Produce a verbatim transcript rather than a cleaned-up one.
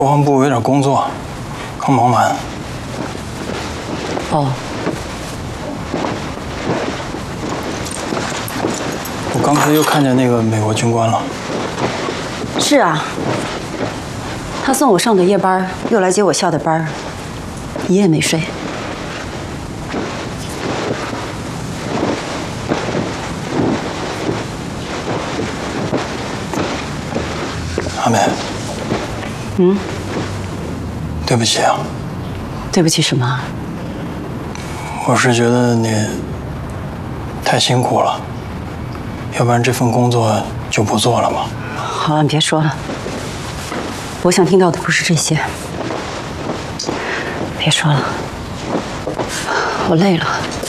国防部有点工作，刚忙完。 哦。 我刚才又看见那个美国军官了。 是啊。他送我上的夜班，又来接我下的班，一夜没睡。 阿美。 嗯。 对不起啊。 对不起什么？ 我是觉得你太辛苦了，要不然这份工作就不做了嘛。 好了，你别说了，我想听到的不是这些。别说了，我累了。